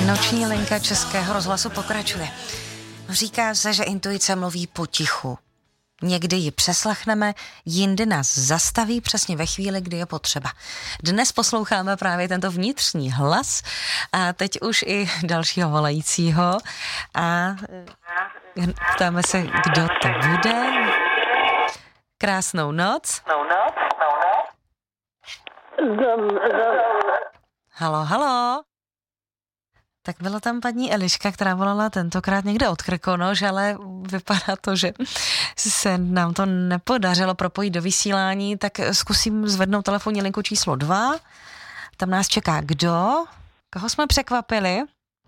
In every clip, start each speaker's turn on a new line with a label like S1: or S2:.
S1: Noční linka Českého rozhlasu pokračuje. Říká se, že intuice mluví potichu. Někdy ji přeslechneme, jindy nás zastaví přesně ve chvíli, kdy je potřeba. Dnes posloucháme právě tento vnitřní hlas a teď už i dalšího volajícího a ptáme se, kdo to bude. Krásnou noc. Halo, halo. Tak byla tam paní Eliška, která volala tentokrát někde od Krkonoš, ale vypadá to, že se nám to nepodařilo propojit do vysílání, tak zkusím zvednout telefonní linku číslo 2. Tam nás čeká kdo? Koho jsme překvapili?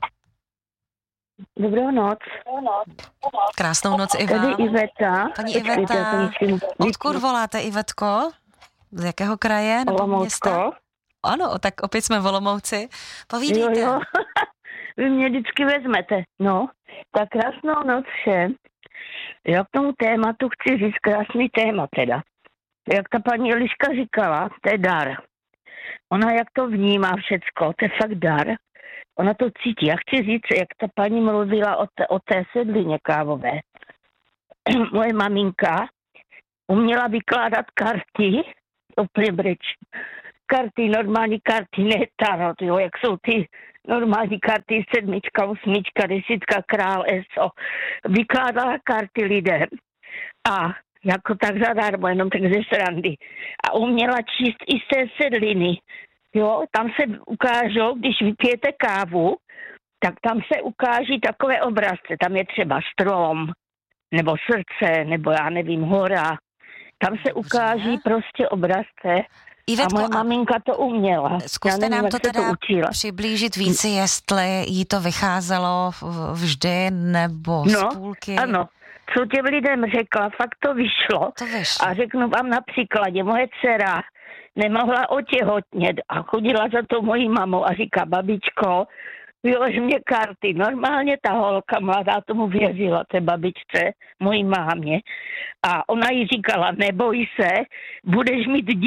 S2: Dobrou noc.
S1: Krásnou noc i vám.
S2: Tady Iveta.
S1: Paní Iveta, odkud voláte, Ivetko? Z jakého kraje nebo města?
S2: Olomoucko.
S1: Ano, tak opět jsme v Olomouci. Povídejte.
S2: Jo. Vy mě vždycky vezmete. No, tak krásnou noc všem. Já k tomu tématu chci říct krásný téma teda. Jak ta paní Eliška říkala, to je dar. Ona jak to vnímá všecko, to je fakt dar. Ona to cítí. Já chci říct, jak ta paní mluvila o té sedlině kávové. Moje maminka uměla vykládat karty, úplně bryč. Karty, normální karty, ne tarot, jo, jak jsou ty normální karty, 7, 8, 10, král, ESO. Vykládala karty lidem a jako tak zadarmo, jenom tak ze srandy. A uměla číst i z té sedliny. Jo, tam se ukážou, když vypijete kávu, tak tam se ukáží takové obrazce. Tam je třeba strom, nebo srdce, nebo já nevím, hora. Tam se ukáží prostě obrazce.
S1: Ivetko,
S2: a moje maminka to uměla.
S1: Zkuste nám to teda přiblížit více, jestli jí to vycházelo vždy, nebo z půlky.
S2: Ano. Co těm lidem řekla, fakt to vyšlo. A řeknu vám na příkladě, moje dcera nemohla otěhotnět a chodila za to mojí mamou a říká, babičko, vylož mě karty. Normálně ta holka mladá tomu věřila, té babičce, mojí mámě. A ona jí říkala, neboj se, budeš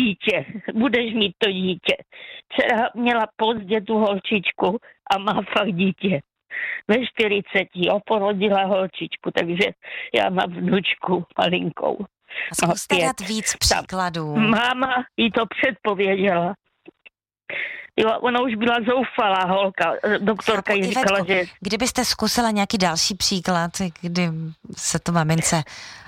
S2: mít to dítě. Dcera měla pozdě tu holčičku a má fakt dítě. Ve 40 porodila holčičku, takže já mám vnučku malinkou.
S1: A zkuste dát víc příkladů.
S2: Máma jí to předpověděla. Jo, ona už byla zoufalá holka. Doktorka jí říkala,
S1: Ivetko,
S2: že...
S1: Kdybyste zkusila nějaký další příklad, kdy se to mamince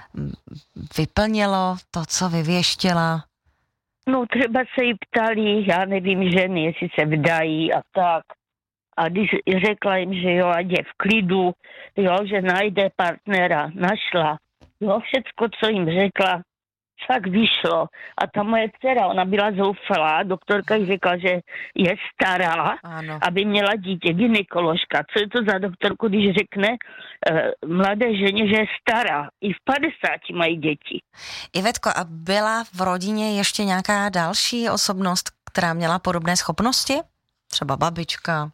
S1: vyplnilo, to, co vyvěštěla?
S2: No třeba se jí ptali, já nevím, ženy, jestli se vdají a tak. A když řekla jim, že jo, ať je v klidu, jo, že najde partnera, našla. Jo, všecko, co jim řekla, tak vyšlo. A ta moje dcera, ona byla zoufalá, doktorka jí řekla, že je stará, ano, aby měla dítě, gynekoložka. Co je to za doktorku, když řekne mladé ženě, že je stará? I v 50 mají děti.
S1: Ivetko, a byla v rodině ještě nějaká další osobnost, která měla podobné schopnosti? Třeba babička?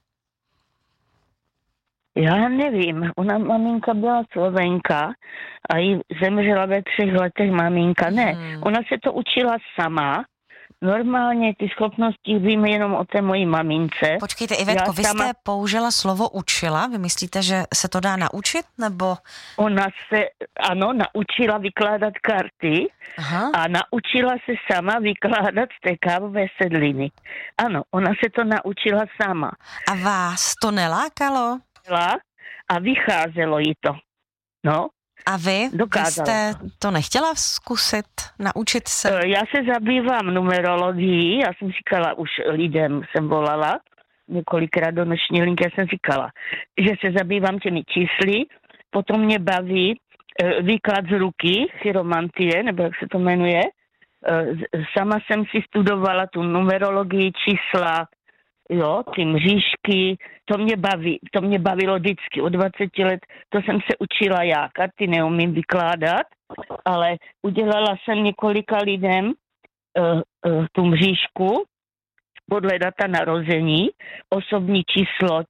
S2: Já nevím, maminka byla Slovenka a jí zemřela ve 3 letech maminka. Ne, ona se to učila sama. Normálně ty schopnosti vím jenom o té mojí mamince.
S1: Počkejte, Ivetko, vy jste použila slovo učila? Vy myslíte, že se to dá naučit, nebo?
S2: Ona se, ano, naučila vykládat karty. Aha. A naučila se sama vykládat z té kávové sedliny. Ano, ona se to naučila sama.
S1: A vás to nelákalo?
S2: A vycházelo jí to. No.
S1: A vy jste to nechtěla zkusit, naučit se?
S2: Já se zabývám numerologií, já jsem říkala, už lidem jsem volala, několikrát do noční linky jsem říkala, že se zabývám těmi čísly, potom mě baví výklad z ruky, chiromantie, nebo jak se to jmenuje. Sama jsem si studovala tu numerologii, čísla, jo, ty mřížky, to mě bavilo vždycky. Od 20 let to jsem se učila já. Karty neumím vykládat, ale udělala jsem několika lidem tu mřížku podle data narození, osobní číslo,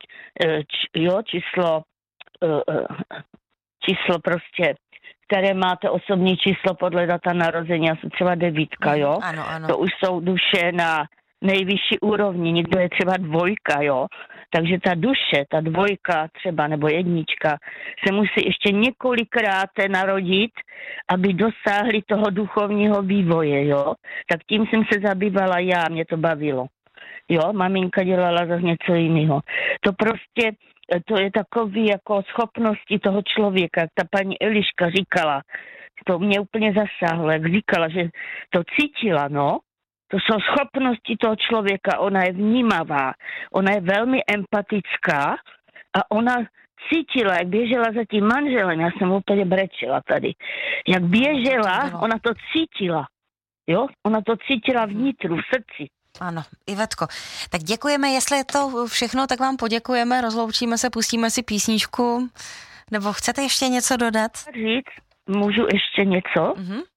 S2: číslo prostě, které máte osobní číslo podle data narození, asi třeba 9, jo?
S1: Ano.
S2: To už jsou duše na nejvyšší úrovni, někdo je třeba 2, jo. Takže ta duše, ta dvojka třeba nebo jednička se musí ještě několikrát narodit, aby dosáhli toho duchovního vývoje, jo. Tak tím jsem se zabývala já, mě to bavilo. Jo, maminka dělala zase něco jiného. To prostě, to je takový jako schopnosti toho člověka, jak ta paní Eliška říkala, to mě úplně zasáhlo, jak říkala, že to cítila, no. To jsou schopnosti toho člověka, ona je vnímavá, ona je velmi empatická a ona cítila, jak běžela za tím manželem, já jsem úplně brečela tady, jak běžela, ona to cítila, jo, ona to cítila vnitru, v srdci.
S1: Ano, Ivetko, tak děkujeme, jestli je to všechno, tak vám poděkujeme, rozloučíme se, pustíme si písničku, nebo chcete ještě něco dodat?
S2: Říct, můžu ještě něco?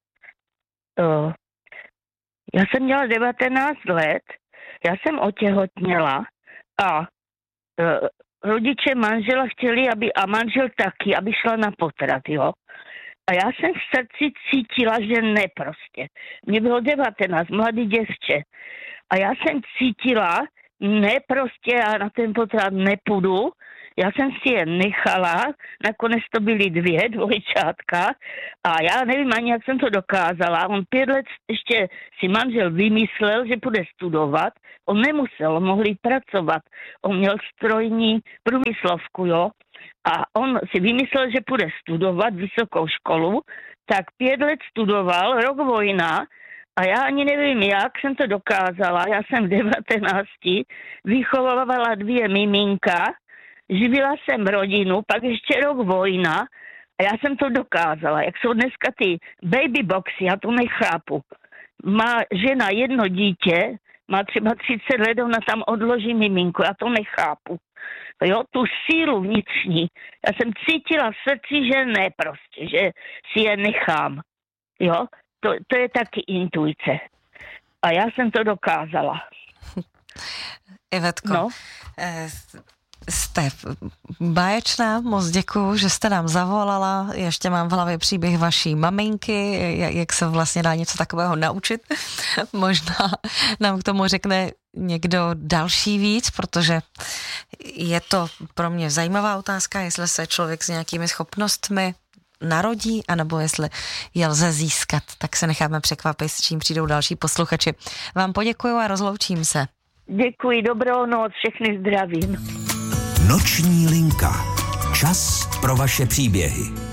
S2: Já jsem měla 19 let, já jsem otěhotněla a rodiče manžela chtěli, a manžel taky, aby šla na potrat, jo. A já jsem v srdci cítila, že ne prostě. Mně bylo 19, mladý děvče. A já jsem cítila, ne prostě, já na ten potrat nepůjdu. Já jsem si je nechala, nakonec to byly dvojčátka a já nevím ani, jak jsem to dokázala. On 5 let ještě si manžel vymyslel, že půjde studovat. On nemusel, mohl jít pracovat. On měl strojní průmyslovku, jo. A on si vymyslel, že půjde studovat vysokou školu, tak 5 let studoval, rok vojna, a já ani nevím, jak jsem to dokázala. Já jsem v 19 vychovávala 2 miminka, živila jsem rodinu, pak ještě rok vojna a já jsem to dokázala. Jak jsou dneska ty baby boxy, já to nechápu. Má žena 1 dítě, má třeba 30 let, ona tam odloží miminko, já to nechápu. Jo, tu sílu vnitřní. Já jsem cítila v srdci, že ne prostě, že si je nechám. Jo, to je taky intuice. A já jsem to dokázala.
S1: Ivetko,
S2: no?
S1: Jste báječná, moc děkuju, že jste nám zavolala. Ještě mám v hlavě příběh vaší maminky, jak se vlastně dá něco takového naučit. Možná nám k tomu řekne někdo další víc, protože je to pro mě zajímavá otázka, jestli se člověk s nějakými schopnostmi narodí, anebo jestli je lze získat. Tak se necháme překvapit, s čím přijdou další posluchači. Vám poděkuju a rozloučím se.
S2: Děkuji, dobrou noc, všechny zdravím.
S3: Noční linka. Čas pro vaše příběhy.